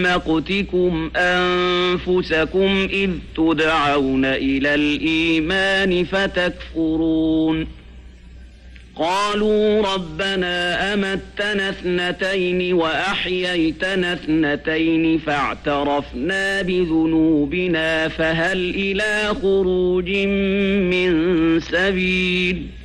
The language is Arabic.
مقتكم أنفسكم إذ تدعون إلى الإيمان فتكفرون قالوا ربنا أمتنا اثنتين وأحييتنا اثنتين فاعترفنا بذنوبنا فهل إلى خروج من سبيل